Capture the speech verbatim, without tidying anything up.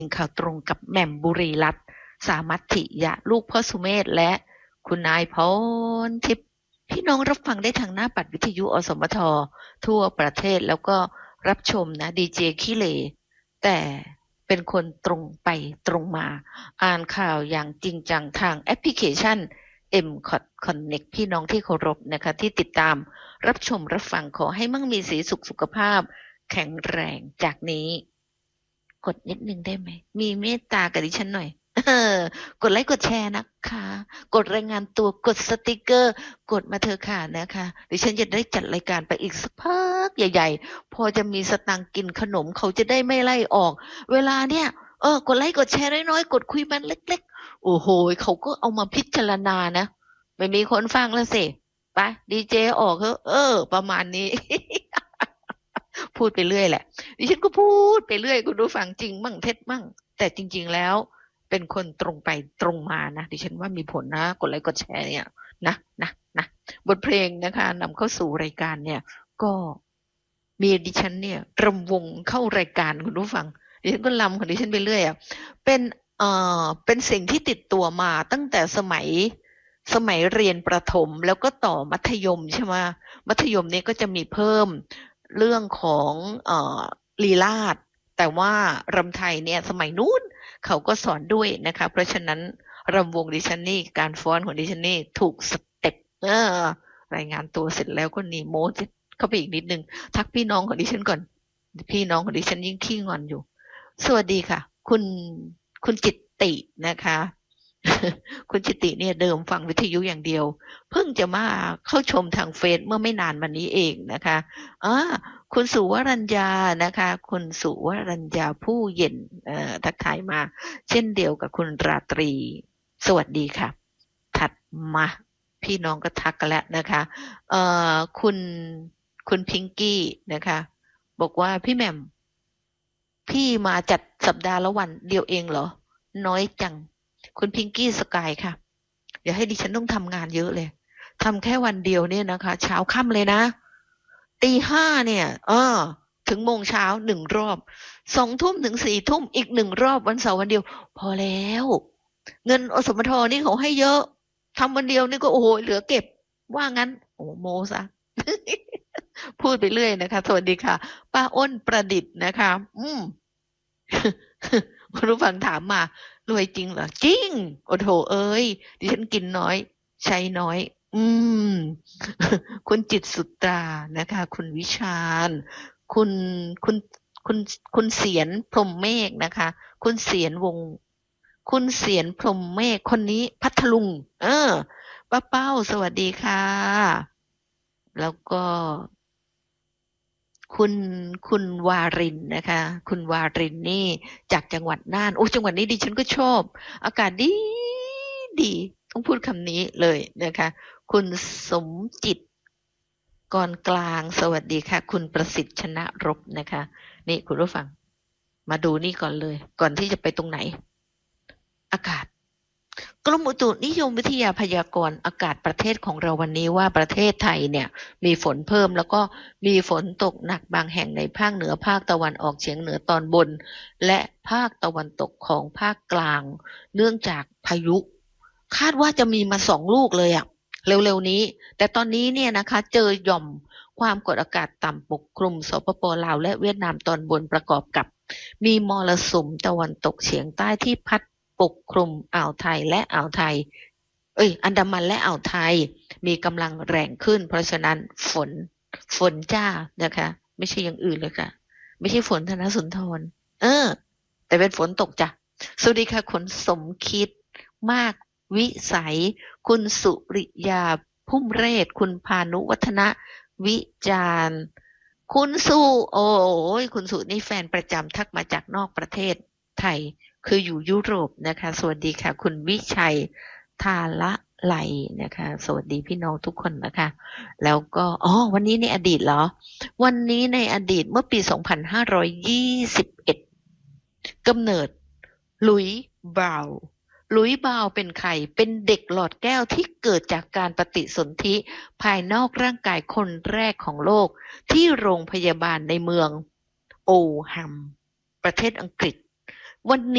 ข่าวตรงกับแหม่มบุรีรัตน์สามัคถิยะลูกพ่อสุเมธและคุณนายพรทิพย์พี่น้องรับฟังได้ทางหน้าปัดวิทยุอสมททั่วประเทศแล้วก็รับชมนะดีเจขี้เหร่แต่เป็นคนตรงไปตรงมาอ่านข่าวอย่างจริงจังทางแอปพลิเคชัน เอ็ม Connect พี่น้องที่เคารพนะคะที่ติดตามรับชมรับฟังขอให้มั่งมีสีสุขสุขภาพแข็งแรงจากนี้กดนิดนึงได้ไหมมีเมตตากับดิฉันหน่อยเออกดไลค์กดแชร์นะคะกดรายงานตัวกดสติกเกอร์กดมาเถอะค่ะนะคะดิฉันจะได้จัดรายการไปอีกสักพักใหญ่ๆพอจะมีสตังค์กินขนมเขาจะได้ไม่ไล่ออกเวลาเนี่ยเออกดไลค์กดแชร์น้อยๆกดคุยมันเล็กๆโอ้โหเขาก็เอามาพิจารณานะไม่มีคนฟังแล้วสิไปดีเจออกเถอะเออประมาณนี้ พูดไปเรื่อยแหละดิฉันก็พูดไปเรื่อยคุณผู้ฟังจริงมั่งเท็จมั่งแต่จริงๆแล้วเป็นคนตรงไปตรงมานะดิฉันว่ามีผลนะกดไลค์กดแชร์เนี่ยนะนะนะบทเพลงนะคะนำเข้าสู่รายการเนี่ยก็มีดิฉันเนี่ยรำวงเข้ารายการคุณผู้ฟังดิฉันก็รำของดิฉันไปเรื่อยอ่ะเป็นเอ่อเป็นสิ่งที่ติดตัวมาตั้งแต่สมัยสมัยเรียนประถมแล้วก็ต่อมัธยมใช่ไหมมัธยมเนี่ยก็จะมีเพิ่มเรื่องของเอ่อลีลาศแต่ว่ารำไทยเนี่ยสมัยนู้นเขาก็สอนด้วยนะคะเพราะฉะนั้นรำวงดิฉันนี่การฟ้อนของดิฉันนี่ถูกสเต็ปเออรายงานตัวเสร็จแล้วก็นี่โม้เข้าไปอีกนิดนึงทักพี่น้องของดิฉันก่อนพี่น้องของดิฉันยิ่งขี้งอนอยู่สวัสดีค่ะคุณคุณจิตตินะคะคุณจิตติเนี่ยเดิมฟังวิทยุอย่างเดียวเพิ่งจะมาเข้าชมทางเฟซเมื่อไม่นานมานี้เองนะคะอ่าคุณสุวรัญญานะคะคุณสุวรัญญาผู้เย็นเอ่อทักทายมาเช่นเดียวกับคุณราตรีสวัสดีค่ะถัดมาพี่น้องก็ทักกันแล้วนะคะเอ่อคุณคุณพิงกี้นะคะบอกว่าพี่แหม่มพี่มาจัดสัปดาห์ละวันเดียวเองเหรอน้อยจังคุณพิงกี้สกายค่ะเดี๋ยวให้ดิฉันต้องทำงานเยอะเลยทำแค่วันเดียวเนี่ยนะคะเช้าค่ำเลยนะตีห้าเนี่ยเออถึงโมงเช้าหนึ่งรอบสองทุ่มถึงสี่ทุ่มอีกหนึ่งรอบวันเสาร์วันเดียวพอแล้วเงินอสมทนี่เขาให้เยอะทำวันเดียวนี่ก็โอ้โหเหลือเก็บว่างั้นโอ้โมซะ พูดไปเรื่อยนะคะสวัสดีค่ะป้าอ้นประดิษฐ์นะคะ อืม คุณผู้ฟังถามมารวยจริงเหรอจริงโอ้โถเอ้ยดิฉันกินน้อยใช้น้อย อืม คุณจิตสุตรานะคะ คุณวิชาญคุณคุณคุณคุณเสียนพรหมเมฆนะคะ คุณเสียนวง คุณเสียนพรหมเมฆคนนี้พัทลุง เออป้าเป้าสวัสดีค่ะ แล้วก็คุณคุณวารินนะคะ คุณวารินนี่จากจังหวัดน่านโอ้จังหวัดนี้ดิฉันก็ชอบ อากาศดีดีต้องพูดคำนี้เลยนะคะ คุณสมจิตกรกลางสวัสดีค่ะ คุณประสิทธิ์ชนะรบนะคะ นี่คุณผู้ฟัง มาดูนี่ก่อนเลย ก่อนที่จะไปตรงไหน อากาศกรมอุตุนิยมวิทยาพยากรณ์อากาศประเทศของเราวันนี้ว่าประเทศไทยเนี่ยมีฝนเพิ่มแล้วก็มีฝนตกหนักบางแห่งในภาคเหนือภาคตะวันออกเฉียงเหนือตอนบนและภาคตะวันตกของภาคกลางเนื่องจากพายุคาดว่าจะมีมาสองลูกเลยอะเร็วๆนี้แต่ตอนนี้เนี่ยนะคะเจอหย่อมความกดอากาศต่ำปกคลุมสปป.ลาวและเวียดนามตอนบนประกอบกับมีมรสุมตะวันตกเฉียงใต้ที่พัดปกคลุมอ่าวไทยและอ่าวไทยเอ้ยอันดามันและอ่าวไทยมีกำลังแรงขึ้นเพราะฉะนั้นฝนฝนจ้านะคะไม่ใช่อย่างอื่นเลยค่ะไม่ใช่ฝนธนสุนทรเออแต่เป็นฝนตกจ้ะสวัสดีค่ะคุณสมคิดมากวิสัยคุณสุริยาพุ่มเรศคุณพานุวัฒนะวิจารณ์คุณสุโอ้ยคุณสุนี่แฟนประจำทักมาจากนอกประเทศไทยคืออยู่ยุโรปนะคะสวัสดีค่ะคุณวิชัยทาละไหลนะคะสวัสดีพี่น้องทุกคนนะคะแล้วก็อ๋อวันนี้ในอดีตเหรอวันนี้ในอดีตเมื่อปีสองพันห้าร้อยยี่สิบเอ็ดกำเนิดหลุยส์บราวน์หลุยส์บราวน์เป็นใครเป็นเด็กหลอดแก้วที่เกิดจากการปฏิสนธิภายนอกร่างกายคนแรกของโลกที่โรงพยาบาลในเมืองโอแฮมประเทศอังกฤษวันนี้